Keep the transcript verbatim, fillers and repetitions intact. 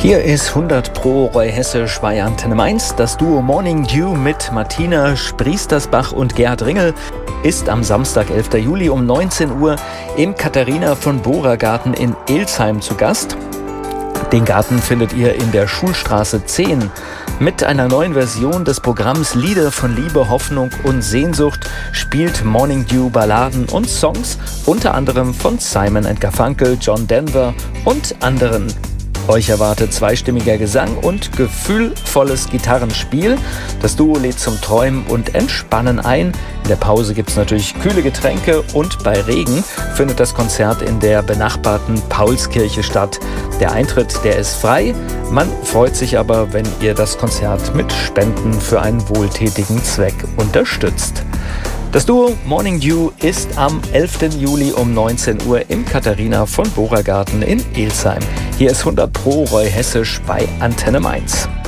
Hier ist hundert Pro Roy Hessisch bei Antenne Mainz. Das Duo Morning Dew mit Martina Spriestersbach und Gerhard Ringel ist am Samstag, elften Juli um neunzehn Uhr im Katharina von Bora Garten in Elsheim zu Gast. Den Garten findet ihr in der Schulstraße zehn. Mit einer neuen Version des Programms Lieder von Liebe, Hoffnung und Sehnsucht spielt Morning Dew Balladen und Songs, unter anderem von Simon and Garfunkel, John Denver und anderen. Euch erwartet zweistimmiger Gesang und gefühlvolles Gitarrenspiel. Das Duo lädt zum Träumen und Entspannen ein. In der Pause gibt es natürlich kühle Getränke und bei Regen findet das Konzert in der benachbarten Paulskirche statt. Der Eintritt, der ist frei. Man freut sich aber, wenn ihr das Konzert mit Spenden für einen wohltätigen Zweck unterstützt. Das Duo Morning Dew ist am elften Juli um neunzehn Uhr im Katharina von Bora Garten in Elsheim. Hier ist hundert Pro Roy Hessisch bei Antenne Mainz.